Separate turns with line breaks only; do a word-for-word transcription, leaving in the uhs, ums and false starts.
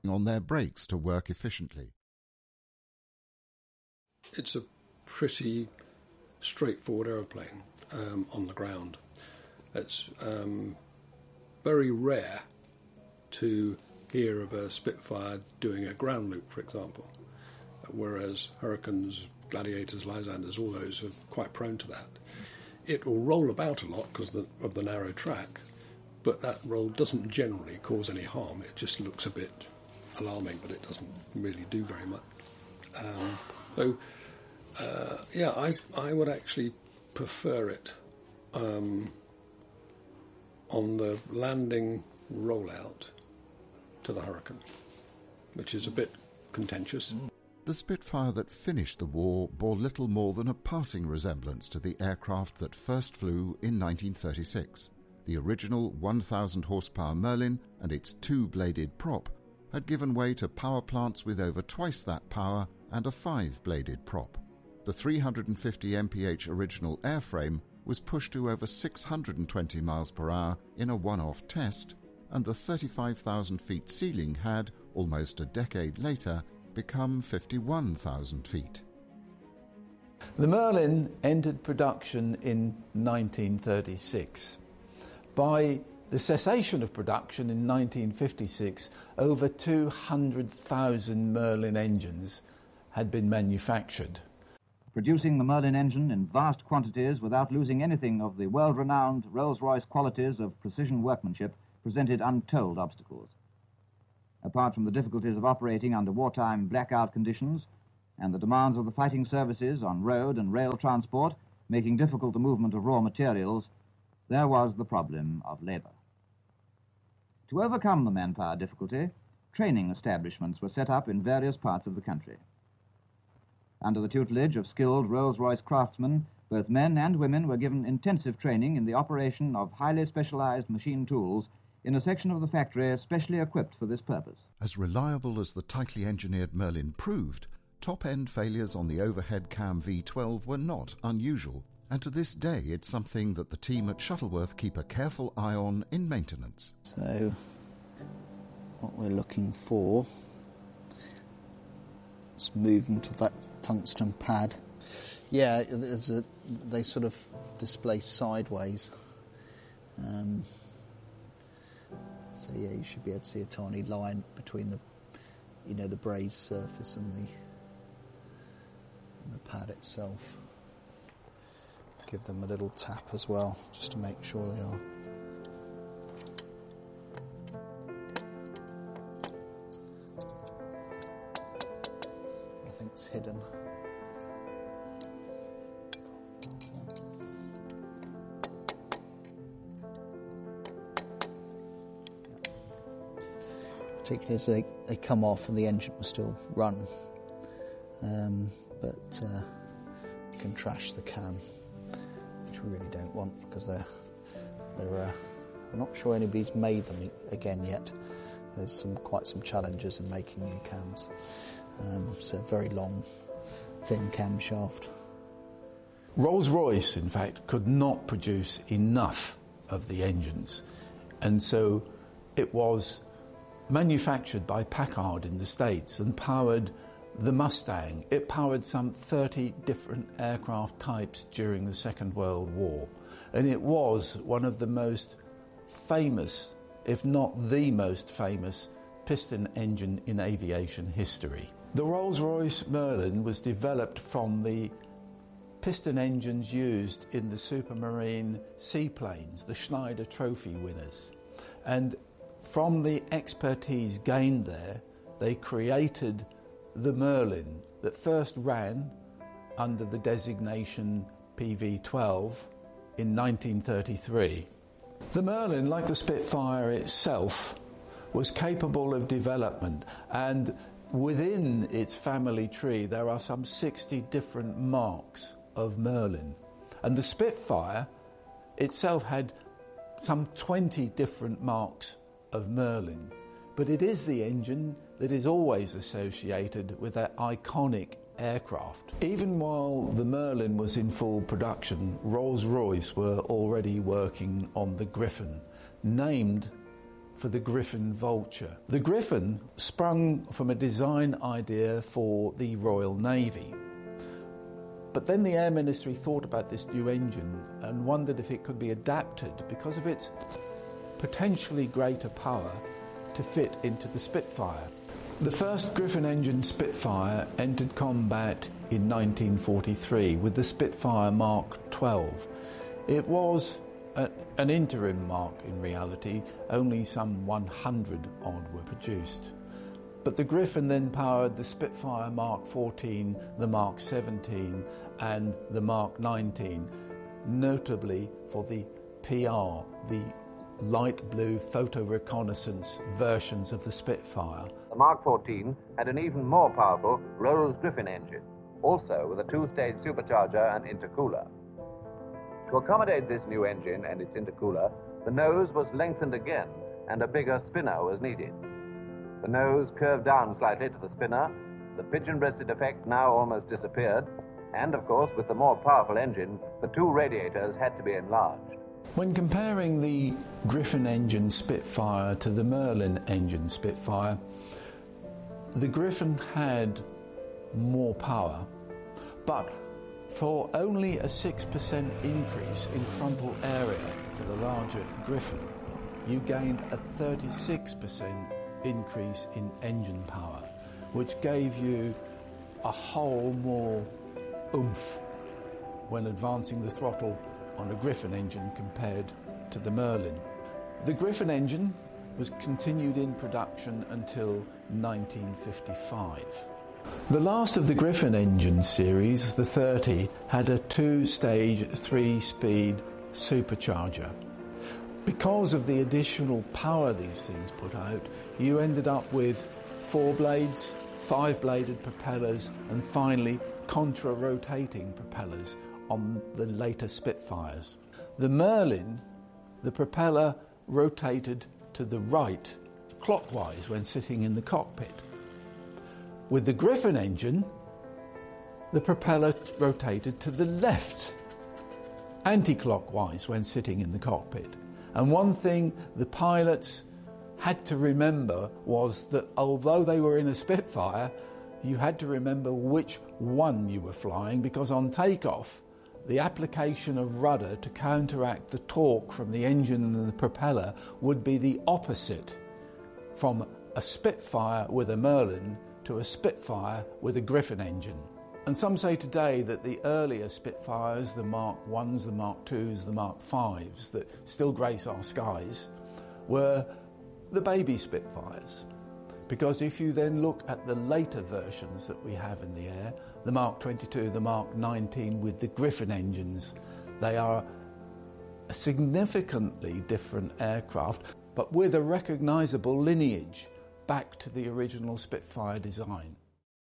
on their brakes to work efficiently.
It's a pretty straightforward aeroplane um, on the ground. It's um, very rare to hear of a Spitfire doing a ground loop, for example, whereas Hurricanes, Gladiators, Lysanders, all those are quite prone to that. It will roll about a lot because of the, of the narrow track, but that roll doesn't generally cause any harm. It just looks a bit alarming, but it doesn't really do very much. Um, so, uh, yeah, I I would actually prefer it um, on the landing rollout to the Hurricane, which is a bit contentious.
The Spitfire that finished the war bore little more than a passing resemblance to the aircraft that first flew in nineteen thirty-six. The original one thousand horsepower Merlin and its two-bladed prop had given way to power plants with over twice that power and a five-bladed prop. The three hundred fifty M P H original airframe was pushed to over six hundred twenty miles per hour in a one-off test, and the thirty-five thousand feet ceiling had, almost a decade later, become fifty-one thousand feet.
The Merlin entered production in nineteen thirty-six. By the cessation of production in nineteen fifty-six, over two hundred thousand Merlin engines had been manufactured.
Producing the Merlin engine in vast quantities without losing anything of the world-renowned Rolls-Royce qualities of precision workmanship presented untold obstacles. Apart from the difficulties of operating under wartime blackout conditions and the demands of the fighting services on road and rail transport, making difficult the movement of raw materials, there was the problem of labour. To overcome the manpower difficulty, training establishments were set up in various parts of the country. Under the tutelage of skilled Rolls-Royce craftsmen, both men and women were given intensive training in the operation of highly specialised machine tools in a section of the factory specially equipped for this purpose.
As reliable as the tightly engineered Merlin proved, top-end failures on the overhead cam V twelve were not unusual, and to this day it's something that the team at Shuttleworth keep a careful eye on in maintenance.
So, what we're looking for is movement of that tungsten pad. Yeah, there's a, they sort of display sideways. Um, So yeah, you should be able to see a tiny line between the, you know, the brazed surface and the and the pad itself. Give them a little tap as well, just to make sure they are. I think it's hidden. Particularly as they, they come off and the engine will still run, um, but uh, it can trash the cam, which we really don't want because they're they're. Uh, I'm not sure anybody's made them again yet. There's some quite some challenges in making new cams. Um, so very long, thin camshaft.
Rolls-Royce, in fact, could not produce enough of the engines, and so it was manufactured by Packard in the States and powered the Mustang. It powered some thirty different aircraft types during the Second World War, and it was one of the most famous, if not the most famous, piston engine in aviation history. The Rolls-Royce Merlin was developed from the piston engines used in the Supermarine seaplanes, the Schneider Trophy winners, and from the expertise gained there, they created the Merlin that first ran under the designation P V twelve in nineteen thirty-three. The Merlin, like the Spitfire itself, was capable of development, and within its family tree there are some sixty different marks of Merlin. And the Spitfire itself had some twenty different marks of Merlin, but it is the engine that is always associated with that iconic aircraft. Even while the Merlin was in full production, Rolls-Royce were already working on the Griffon, named for the Griffon Vulture. The Griffon sprung from a design idea for the Royal Navy. But then the Air Ministry thought about this new engine and wondered if it could be adapted because of its potentially greater power to fit into the Spitfire. The first Griffon engine Spitfire entered combat in nineteen forty-three with the Spitfire Mark twelve. It was a, an interim mark in reality, only some one hundred odd were produced. But the Griffon then powered the Spitfire Mark fourteen, the Mark seventeen and the Mark nineteen, notably for the P R, the light blue photo reconnaissance versions of the Spitfire.
The Mark fourteen had an even more powerful Rolls Griffon engine, also with a two-stage supercharger and intercooler. To accommodate this new engine and its intercooler, the nose was lengthened again and a bigger spinner was needed. The nose curved down slightly to the spinner, the pigeon-breasted effect now almost disappeared, and of course with the more powerful engine, the two radiators had to be enlarged.
When comparing the Griffon engine Spitfire to the Merlin engine Spitfire, the Griffon had more power, but for only a six percent increase in frontal area for the larger Griffon, you gained a thirty-six percent increase in engine power, which gave you a whole more oomph when advancing the throttle on a Griffon engine compared to the Merlin. The Griffon engine was continued in production until nineteen fifty-five. The last of the Griffon engine series, the thirty, had a two-stage, three-speed supercharger. Because of the additional power these things put out, you ended up with four blades, five-bladed propellers, and finally contra-rotating propellers on the later Spitfires. The Merlin, the propeller rotated to the right, clockwise when sitting in the cockpit. With the Griffon engine, the propeller rotated to the left, anti-clockwise when sitting in the cockpit. And one thing the pilots had to remember was that although they were in a Spitfire, you had to remember which one you were flying, because on takeoff, the application of rudder to counteract the torque from the engine and the propeller would be the opposite from a Spitfire with a Merlin to a Spitfire with a Griffon engine. And some say today that the earlier Spitfires, the Mark ones, the Mark twos, the Mark fives that still grace our skies, were the baby Spitfires. Because if you then look at the later versions that we have in the air, the Mark twenty-two, the Mark nineteen with the Griffon engines, they are a significantly different aircraft, but with a recognisable lineage back to the original Spitfire design.